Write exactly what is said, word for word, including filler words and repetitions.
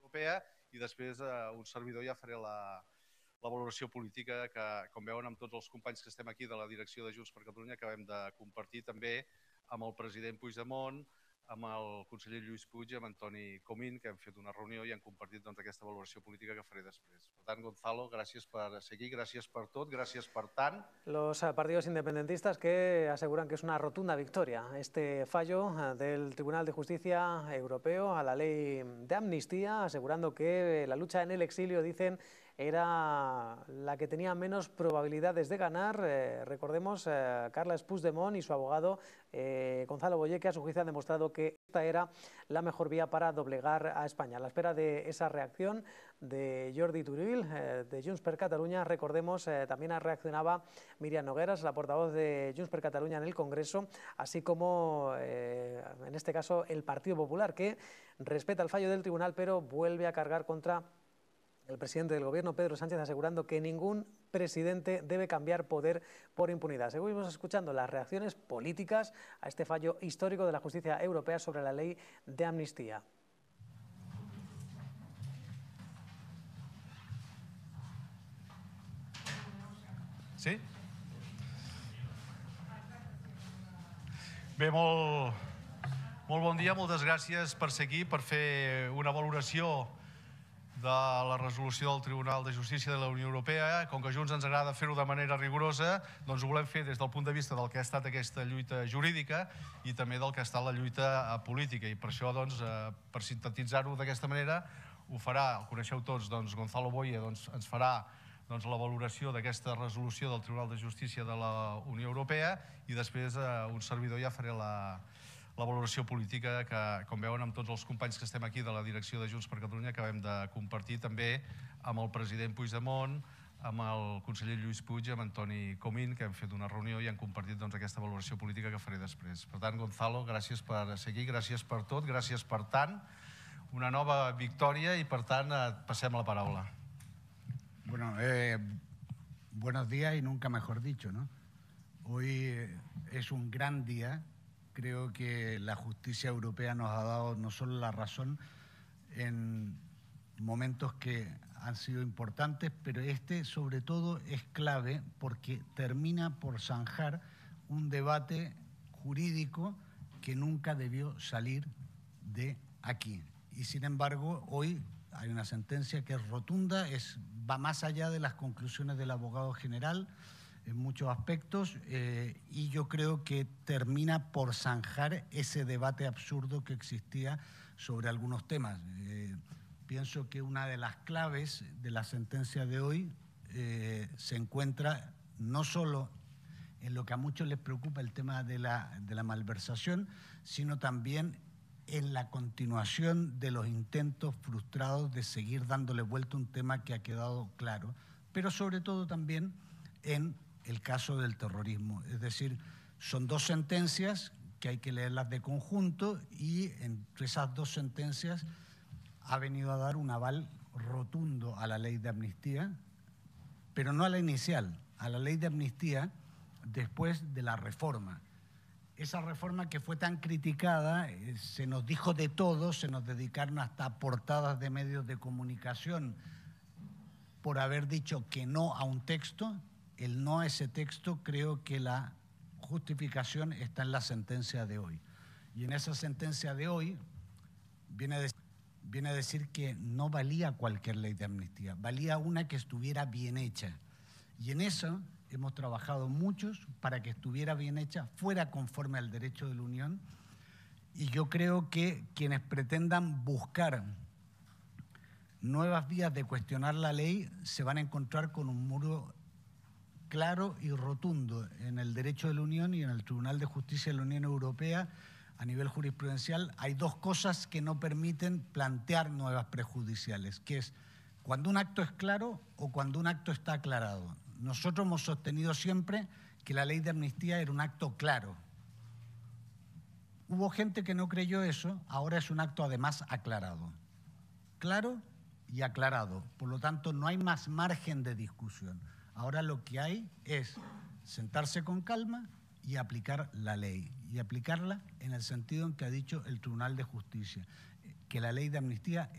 Europea i després eh, un servidor ja faré la, la valoració política que, com veuen, amb tots els companys que estem aquí de la direcció de Junts per Catalunya acabem de compartir també amb el president Puigdemont, amb el conseller Lluís Puig i amb Antoni Comín, que hem fet una reunió i hem compartit doncs, aquesta valoració política que faré després. Per tant, Gonzalo, gràcies per seguir, gràcies per tot, gràcies per tant. Los partidos independentistas que aseguran que es una rotunda victoria este fallo del Tribunal de Justicia Europeo a la ley de amnistía, asegurando que la lucha en el exilio, dicen, era la que tenía menos probabilidades de ganar. Eh, recordemos, eh, Carles Puigdemont y su abogado eh, Gonzalo Boye, a su juicio han demostrado que esta era la mejor vía para doblegar a España. A la espera de esa reacción de Jordi Turull, eh, de Junts per Catalunya, recordemos, eh, también reaccionaba Míriam Nogueras, la portavoz de Junts per Catalunya en el Congreso, así como, eh, en este caso, el Partido Popular, que respeta el fallo del tribunal, pero vuelve a cargar contra el presidente del gobierno, Pedro Sánchez, asegurando que ningún presidente debe cambiar poder por impunidad. Seguimos escuchando las reacciones políticas a este fallo histórico de la justicia europea sobre la ley de amnistía. Sí? Bé, molt, molt bon dia, moltes gràcies per ser aquí, per fer una valoració de la resolució del Tribunal de Justícia de la Unió Europea. Com que a Junts ens agrada fer-ho de manera rigorosa, doncs ho volem fer des del punt de vista del que ha estat aquesta lluita jurídica i també del que ha estat la lluita política. I per això, doncs, per sintetitzar-ho d'aquesta manera, ho farà, el coneixeu tots, doncs, Gonzalo Boye doncs, ens farà doncs, la valoració d'aquesta resolució del Tribunal de Justícia de la Unió Europea i després eh, un servidor ja faré la, la valoració política que, com veuen, amb tots els companys que estem aquí de la direcció de Junts per Catalunya acabem de compartir també amb el president Puigdemont, amb el conseller Lluís Puig i amb Antoni Comín, que hem fet una reunió i hem compartit doncs, aquesta valoració política que faré després. Per tant, Gonzalo, gràcies per seguir, gràcies per tot, gràcies per tant. Una nova victòria i, per tant, passem la paraula. Bueno, eh, buenos días y nunca mejor dicho, ¿no? Hoy es un gran día. Creo que la justicia europea nos ha dado no solo la razón en momentos que han sido importantes, pero este sobre todo es clave porque termina por zanjar un debate jurídico que nunca debió salir de aquí. Y sin embargo, hoy hay una sentencia que es rotunda, es, va más allá de las conclusiones del abogado general en muchos aspectos eh, y yo creo que termina por zanjar ese debate absurdo que existía sobre algunos temas. Eh, pienso que una de las claves de la sentencia de hoy eh, se encuentra no solo en lo que a muchos les preocupa, el tema de la, de la malversación, sino también en la continuación de los intentos frustrados de seguir dándole vuelta a un tema que ha quedado claro, pero sobre todo también en el caso del terrorismo. Es decir, son dos sentencias que hay que leerlas de conjunto y entre esas dos sentencias ha venido a dar un aval rotundo a la ley de amnistía, pero no a la inicial, a la ley de amnistía después de la reforma. Esa reforma que fue tan criticada, eh, se nos dijo de todo, se nos dedicaron hasta portadas de medios de comunicación por haber dicho que no a un texto. El no a ese texto, creo que la justificación está en la sentencia de hoy. Y en esa sentencia de hoy viene a, decir, viene a decir que no valía cualquier ley de amnistía, valía una que estuviera bien hecha. Y en eso hemos trabajado muchos para que estuviera bien hecha, fuera conforme al derecho de la Unión. Y yo creo que quienes pretendan buscar nuevas vías de cuestionar la ley se van a encontrar con un muro claro y rotundo en el derecho de la Unión y en el Tribunal de Justicia de la Unión Europea. A nivel jurisprudencial hay dos cosas que no permiten plantear nuevas prejudiciales, que es cuando un acto es claro o cuando un acto está aclarado. Nosotros hemos sostenido siempre que la ley de amnistía era un acto claro. Hubo gente que no creyó eso, ahora es un acto además aclarado. Claro y aclarado. Por lo tanto, no hay más margen de discusión. Ahora lo que hay es sentarse con calma y aplicar la ley. Y aplicarla en el sentido en que ha dicho el Tribunal de Justicia, que la ley de amnistía